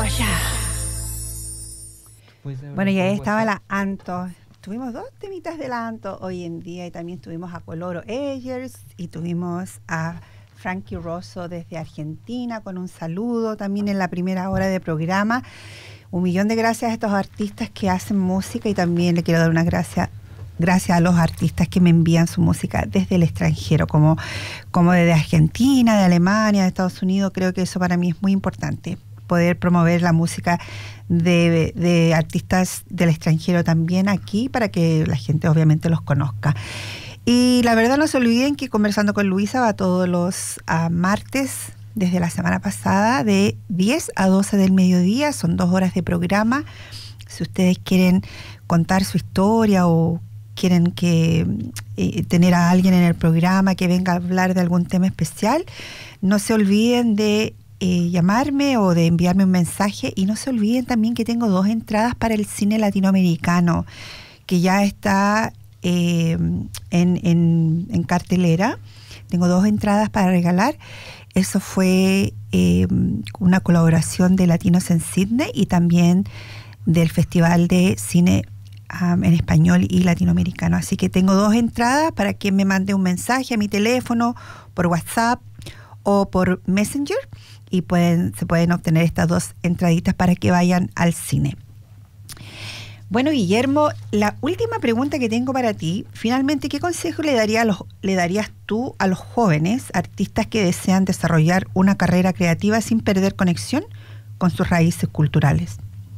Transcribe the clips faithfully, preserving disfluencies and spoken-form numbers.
Bueno, y ahí estaba la Anto. Tuvimos dos temitas de la Anto hoy en día y también tuvimos a Coloro Ayers y tuvimos a Frankie Rosso desde Argentina con un saludo también en la primera hora de programa. Un millón de gracias a estos artistas que hacen música y también le quiero dar una gracia, gracias a los artistas que me envían su música desde el extranjero, como, como desde Argentina, de Alemania, de Estados Unidos. Creo que eso para mí es muy importante, poder promover la música de, de artistas del extranjero también aquí para que la gente obviamente los conozca. Y la verdad no se olviden que Conversando con Luisa va todos los uh, martes desde la semana pasada de diez a doce del mediodía, son dos horas de programa. Si ustedes quieren contar su historia o quieren que eh, tener a alguien en el programa que venga a hablar de algún tema especial, no se olviden de Eh, llamarme o de enviarme un mensaje, y no se olviden también que tengo dos entradas para el cine latinoamericano que ya está eh, en, en, en cartelera. Tengo dos entradas para regalar. Eso fue eh, una colaboración de Latinos en Sydney y también del Festival de Cine um, en Español y Latinoamericano. Así que tengo dos entradas para que me mande un mensaje a mi teléfono, por WhatsApp o por Messenger, y pueden, se pueden obtener estas dos entraditas para que vayan al cine. Bueno, Guillermo, la última pregunta que tengo para ti, finalmente, ¿qué consejo le, daría a los, le darías tú a los jóvenes artistas que desean desarrollar una carrera creativa sin perder conexión con sus raíces culturales?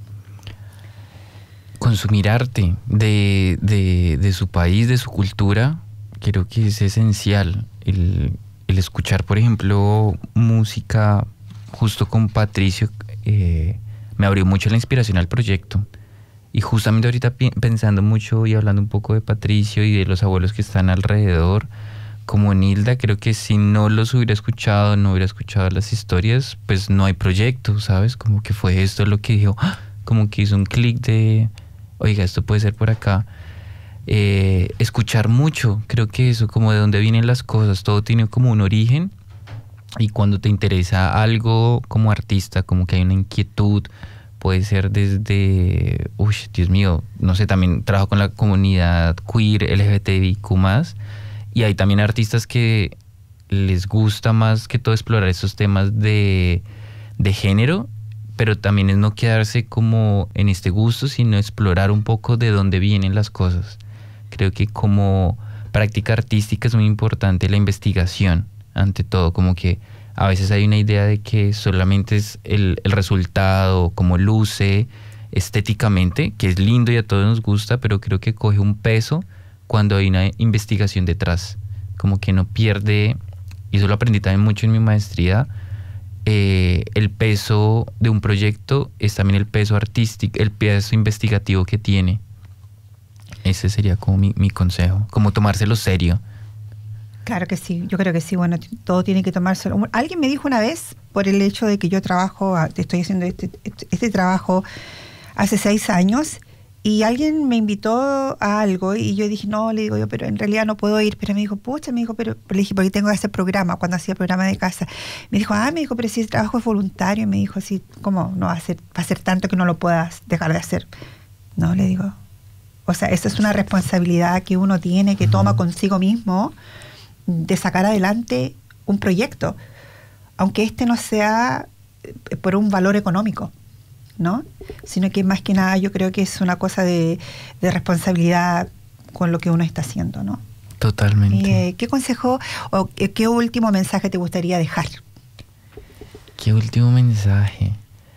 Consumir arte de, de, de su país, de su cultura, creo que es esencial. El, el escuchar, por ejemplo, música justo con Patricio, eh, me abrió mucho la inspiración al proyecto. Y justamente ahorita pi- pensando mucho y hablando un poco de Patricio y de los abuelos que están alrededor, como Nilda, creo que si no los hubiera escuchado, no hubiera escuchado las historias, pues no hay proyecto, ¿sabes? Como que fue esto lo que dijo, ¡ah! Como que hizo un clic de, oiga, esto puede ser por acá. Eh, escuchar mucho, creo que eso, como de dónde vienen las cosas, todo tiene como un origen. Y cuando te interesa algo como artista, como que hay una inquietud, puede ser desde, uy, Dios mío, no sé, también trabajo con la comunidad queer, L G B T I Q más, y hay también artistas que les gusta más que todo explorar esos temas de, de género, pero también es no quedarse como en este gusto, sino explorar un poco de dónde vienen las cosas. Creo que como práctica artística es muy importante la investigación, ante todo, como que a veces hay una idea de que solamente es el, el resultado, como luce estéticamente, que es lindo y a todos nos gusta, pero creo que coge un peso cuando hay una investigación detrás, como que no pierde, y eso lo aprendí también mucho en mi maestría, eh, el peso de un proyecto es también el peso artístico, el peso investigativo que tiene. Ese sería como mi, mi consejo, como tomárselo serio. Claro que sí, yo creo que sí, bueno, todo tiene que tomárselo. Alguien me dijo una vez, por el hecho de que yo trabajo, estoy haciendo este, este, este trabajo hace seis años, y alguien me invitó a algo, y yo dije, no, le digo yo, pero en realidad no puedo ir, pero me dijo, pucha, me dijo, pero, pero le dije, porque tengo que hacer programa, cuando hacía programa de casa. Me dijo, ah, me dijo, pero si el trabajo es voluntario, me dijo, así, ¿cómo no va a ser, va a ser tanto que no lo puedas dejar de hacer? No, le digo, o sea, esa es una responsabilidad que uno tiene, que toma consigo mismo, de sacar adelante un proyecto, aunque este no sea por un valor económico, ¿no? Sino que más que nada yo creo que es una cosa de, de responsabilidad con lo que uno está haciendo, ¿no? Totalmente. Eh, ¿Qué consejo o qué, qué último mensaje te gustaría dejar? ¿Qué último mensaje?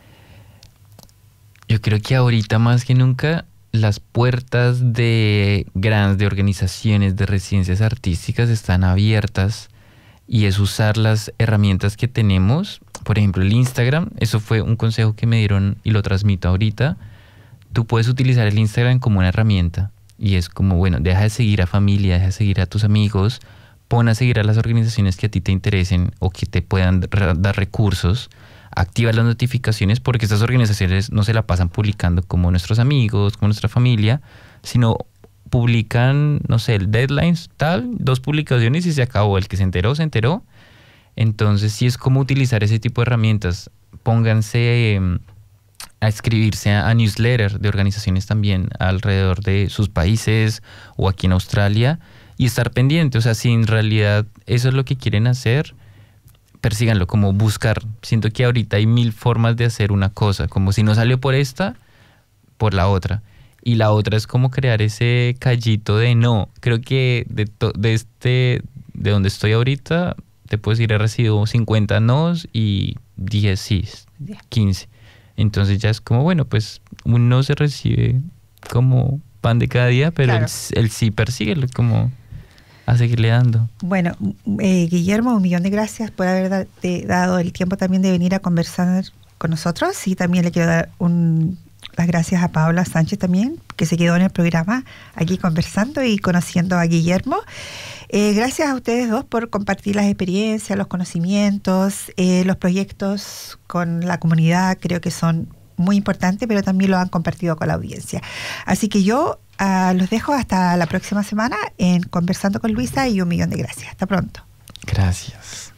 Yo creo que ahorita más que nunca las puertas de grandes de organizaciones de residencias artísticas están abiertas, y es usar las herramientas que tenemos. Por ejemplo, el Instagram, eso fue un consejo que me dieron y lo transmito ahorita. Tú puedes utilizar el Instagram como una herramienta, y es como, bueno, deja de seguir a familia, deja de seguir a tus amigos, pon a seguir a las organizaciones que a ti te interesen o que te puedan dar recursos. Activa las notificaciones, porque estas organizaciones no se la pasan publicando como nuestros amigos, como nuestra familia, sino publican, no sé, el deadlines, tal, dos publicaciones y se acabó. El que se enteró, se enteró. Entonces sí es como utilizar ese tipo de herramientas. Pónganse, a escribirse a, a newsletter de organizaciones también alrededor de sus países o aquí en Australia y estar pendiente. O sea, si en realidad eso es lo que quieren hacer, persíganlo, como buscar. Siento que ahorita hay mil formas de hacer una cosa, como si no salió por esta, por la otra. Y la otra es como crear ese callito de no. Creo que de, to, de este, de donde estoy ahorita, te puedo decir, he recibido cincuenta nos y diez sí, quince. Entonces ya es como, bueno, pues un no se recibe como pan de cada día, pero claro, el, el sí persíguelo, como a seguirle dando. Bueno, eh, Guillermo, un millón de gracias por haber da, de, dado el tiempo también de venir a conversar con nosotros, y también le quiero dar un, las gracias a Paola Sánchez también, que se quedó en el programa aquí conversando y conociendo a Guillermo. Eh, gracias a ustedes dos por compartir las experiencias, los conocimientos, eh, los proyectos con la comunidad. Creo que son muy importantes, pero también lo han compartido con la audiencia. Así que yo uh, los dejo hasta la próxima semana en Conversando con Luisa, y un millón de gracias. Hasta pronto. Gracias.